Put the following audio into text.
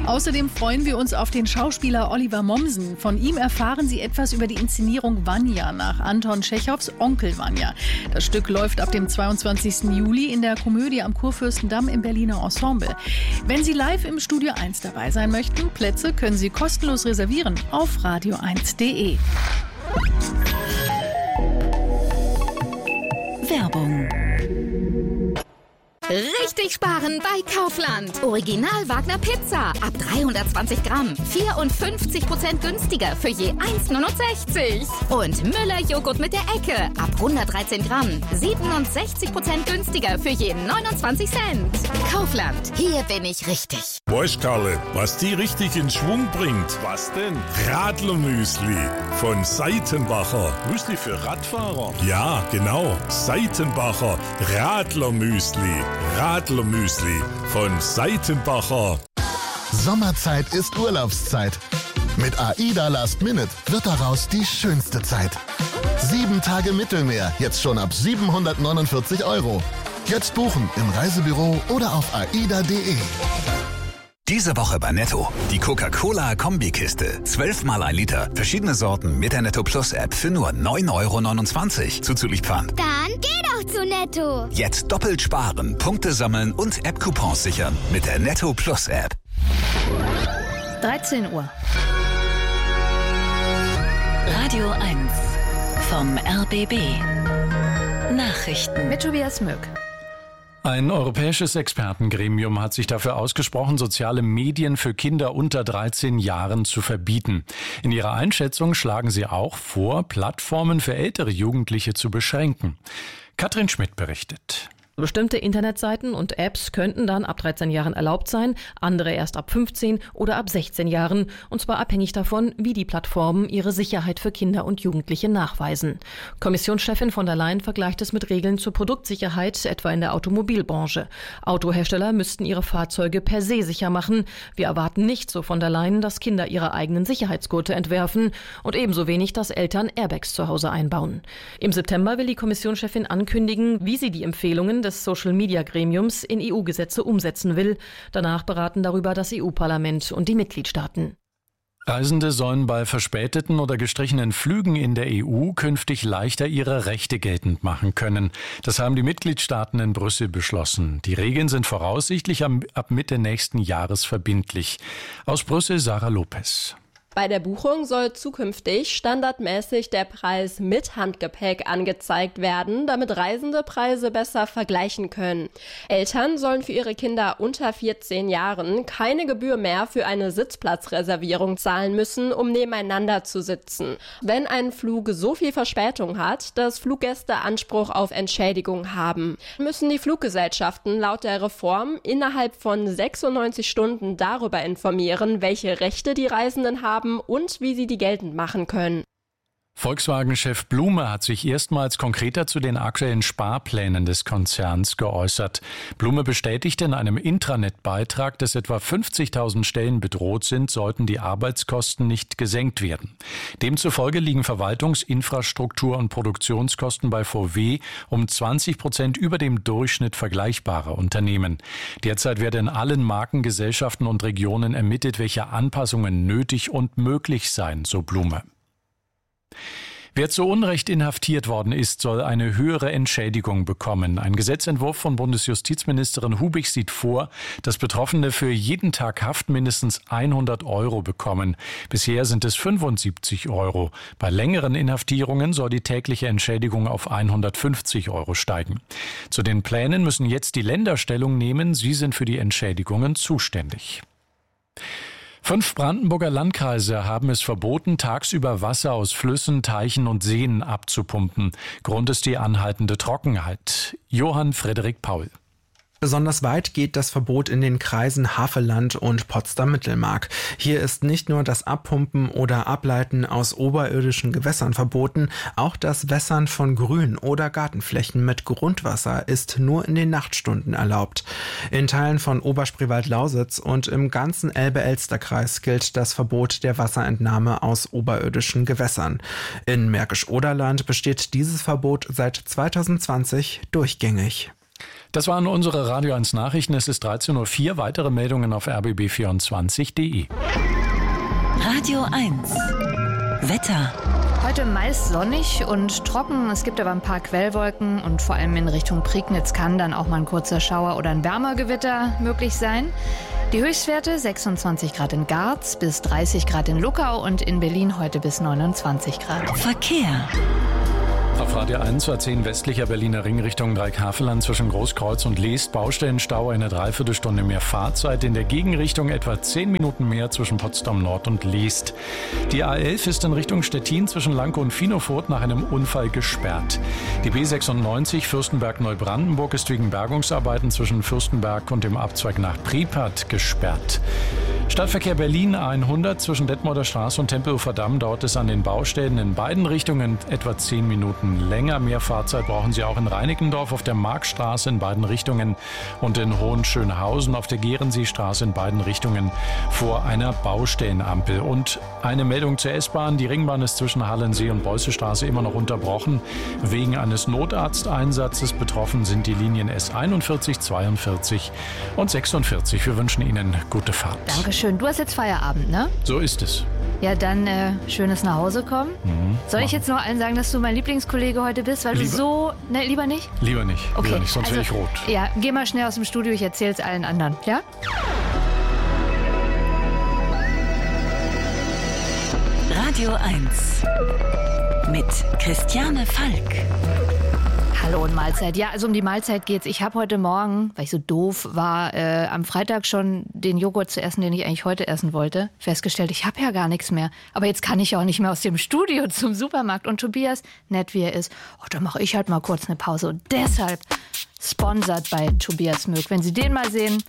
Außerdem freuen wir uns auf den Schauspieler Oliver Mommsen. Von ihm erfahren Sie etwas über die Inszenierung Vanya nach Anton Tschechows Onkel Vanya. Das Stück läuft ab dem 22. Juli in der Komödie am Kurfürstendamm im Berliner Ensemble. Wenn Sie live im Studio 1 dabei sein möchten, Plätze können Sie kostenlos reservieren auf radio1.de. Werbung. Richtig sparen bei Kaufland. Original Wagner Pizza ab 320 Gramm. 54% günstiger für je 1,69. Und Müller Joghurt mit der Ecke ab 113 Gramm. 67% günstiger für je 29 Cent. Kaufland, hier bin ich richtig. Weißt Karle, was die richtig in Schwung bringt? Was denn? Radlermüsli von Seitenbacher. Müsli für Radfahrer? Ja, genau. Seitenbacher Radlermüsli. Radlermüsli von Seitenbacher. Sommerzeit ist Urlaubszeit. Mit AIDA Last Minute wird daraus die schönste Zeit. 7 Tage Mittelmeer, jetzt schon ab 749 €. Jetzt buchen im Reisebüro oder auf aida.de. Diese Woche bei Netto. Die Coca-Cola-Kombikiste. 12 mal 1 Liter. Verschiedene Sorten mit der Netto Plus App für nur 9,29 € zuzüglich Pfand. Dann geh doch zu Netto. Jetzt doppelt sparen, Punkte sammeln und App-Coupons sichern mit der Netto Plus App. 13 Uhr. Radio 1 vom RBB. Nachrichten Mit Tobias Möck. Ein europäisches Expertengremium hat sich dafür ausgesprochen, soziale Medien für Kinder unter 13 Jahren zu verbieten. In ihrer Einschätzung schlagen sie auch vor, Plattformen für ältere Jugendliche zu beschränken. Katrin Schmidt berichtet. Bestimmte Internetseiten und Apps könnten dann ab 13 Jahren erlaubt sein, andere erst ab 15 oder ab 16 Jahren, und zwar abhängig davon, wie die Plattformen ihre Sicherheit für Kinder und Jugendliche nachweisen. Kommissionschefin von der Leyen vergleicht es mit Regeln zur Produktsicherheit, etwa in der Automobilbranche. Autohersteller müssten ihre Fahrzeuge per se sicher machen. Wir erwarten nicht, so von der Leyen, dass Kinder ihre eigenen Sicherheitsgurte entwerfen und ebenso wenig, dass Eltern Airbags zu Hause einbauen. Im September will die Kommissionschefin ankündigen, wie sie die Empfehlungen des Social-Media-Gremiums in EU-Gesetze umsetzen will. Danach beraten darüber das EU-Parlament und die Mitgliedstaaten. Reisende sollen bei verspäteten oder gestrichenen Flügen in der EU künftig leichter ihre Rechte geltend machen können. Das haben die Mitgliedstaaten in Brüssel beschlossen. Die Regeln sind voraussichtlich ab Mitte nächsten Jahres verbindlich. Aus Brüssel Sarah Lopez. Bei der Buchung soll zukünftig standardmäßig der Preis mit Handgepäck angezeigt werden, damit Reisende Preise besser vergleichen können. Eltern sollen für ihre Kinder unter 14 Jahren keine Gebühr mehr für eine Sitzplatzreservierung zahlen müssen, um nebeneinander zu sitzen. Wenn ein Flug so viel Verspätung hat, dass Fluggäste Anspruch auf Entschädigung haben, müssen die Fluggesellschaften laut der Reform innerhalb von 96 Stunden darüber informieren, welche Rechte die Reisenden haben und wie sie die geltend machen können. Volkswagen-Chef Blume hat sich erstmals konkreter zu den aktuellen Sparplänen des Konzerns geäußert. Blume bestätigte in einem Intranet-Beitrag, dass etwa 50.000 Stellen bedroht sind, sollten die Arbeitskosten nicht gesenkt werden. Demzufolge liegen Verwaltungs-, Infrastruktur- und Produktionskosten bei VW um 20% über dem Durchschnitt vergleichbarer Unternehmen. Derzeit werde in allen Markengesellschaften und Regionen ermittelt, welche Anpassungen nötig und möglich seien, so Blume. Wer zu Unrecht inhaftiert worden ist, soll eine höhere Entschädigung bekommen. Ein Gesetzentwurf von Bundesjustizministerin Hubig sieht vor, dass Betroffene für jeden Tag Haft mindestens 100 € bekommen. Bisher sind es 75 €. Bei längeren Inhaftierungen soll die tägliche Entschädigung auf 150 € steigen. Zu den Plänen müssen jetzt die Länder Stellung nehmen. Sie sind für die Entschädigungen zuständig. 5 Brandenburger Landkreise haben es verboten, tagsüber Wasser aus Flüssen, Teichen und Seen abzupumpen. Grund ist die anhaltende Trockenheit. Johann Frederik Paul. Besonders weit geht das Verbot in den Kreisen Havelland und Potsdam-Mittelmark. Hier ist nicht nur das Abpumpen oder Ableiten aus oberirdischen Gewässern verboten, auch das Wässern von Grün- oder Gartenflächen mit Grundwasser ist nur in den Nachtstunden erlaubt. In Teilen von Oberspreewald-Lausitz und im ganzen Elbe-Elster-Kreis gilt das Verbot der Wasserentnahme aus oberirdischen Gewässern. In Märkisch-Oderland besteht dieses Verbot seit 2020 durchgängig. Das waren unsere Radio 1 Nachrichten. Es ist 13.04 Uhr. Weitere Meldungen auf rbb24.de. Radio 1 Wetter. Heute meist sonnig und trocken. Es gibt aber ein paar Quellwolken und vor allem in Richtung Prignitz kann dann auch mal ein kurzer Schauer oder ein Wärmergewitter möglich sein. Die Höchstwerte 26 Grad in Garz bis 30 Grad in Luckau und in Berlin heute bis 29 Grad. Verkehr. Auf Radio 1 A10 westlicher Berliner Ring Richtung Dreieckhaveland zwischen Großkreuz und Leest Baustellenstau, eine Dreiviertelstunde mehr Fahrzeit. In der Gegenrichtung etwa 10 Minuten mehr zwischen Potsdam Nord und Leest. Die A11 ist in Richtung Stettin zwischen Lanke und Finofurt nach einem Unfall gesperrt. Die B96 Fürstenberg-Neubrandenburg ist wegen Bergungsarbeiten zwischen Fürstenberg und dem Abzweig nach Pripyat gesperrt. Stadtverkehr Berlin A100 zwischen Detmolder Straße und Tempelhofer Damm. Dort ist an den Baustellen in beiden Richtungen etwa 10 Minuten länger. Mehr Fahrzeit brauchen Sie auch in Reinickendorf auf der Marktstraße in beiden Richtungen und in Hohenschönhausen auf der Gerenseestraße in beiden Richtungen vor einer Baustellenampel. Und eine Meldung zur S-Bahn. Die Ringbahn ist zwischen Hallensee und Beußestraße immer noch unterbrochen. Wegen eines Notarzteinsatzes betroffen sind die Linien S41, 42 und 46. Wir wünschen Ihnen gute Fahrt. Dankeschön. Du hast jetzt Feierabend, ne? So ist es. Ja, dann schönes nach Hause kommen. Soll ich jetzt noch allen sagen, dass du mein Lieblingskollege heute bist? Weil lieber, du so... Ne, lieber nicht? Lieber nicht. Okay. Lieber nicht, sonst wäre ich rot. Ja, geh mal schnell aus dem Studio, ich erzähl's allen anderen, ja? Radio 1 mit Christiane Falk. Hallo und Mahlzeit. Ja, also um die Mahlzeit geht's. Ich habe heute Morgen, weil ich so doof war, am Freitag schon den Joghurt zu essen, den ich eigentlich heute essen wollte, festgestellt, ich habe ja gar nichts mehr. Aber jetzt kann ich auch nicht mehr aus dem Studio zum Supermarkt. Und Tobias, nett wie er ist, dann mache ich halt mal kurz eine Pause. Und deshalb sponsert bei Tobias Möck. Wenn Sie den mal sehen,